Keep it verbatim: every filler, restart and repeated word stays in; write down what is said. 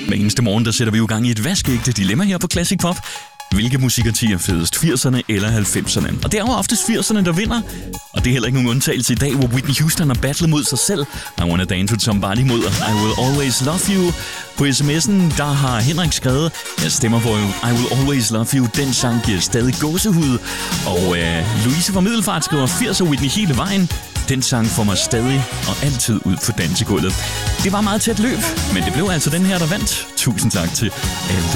Hver eneste morgen, der sætter vi jo gang i et vaskeægte dilemma her på Classic Pop. Hvilke musikpartier er fedest, firserne eller halvfemserne? Og det er jo oftest firserne, der vinder. Og det er heller ikke nogen undtagelse i dag, hvor Whitney Houston har battlet mod sig selv. I Wanna Dance With Somebody mod I Will Always Love You. På sms'en, der har Henrik skrevet, jeg stemmer på I Will Always Love You. Den sang giver stadig gåsehud. Og øh, Louise fra Middelfart skriver firser Whitney hele vejen. Den sang får mig stadig og altid ud på dansegulvet. Det var meget tæt løb, men det blev altså den her, der vandt. Tusind tak til alle,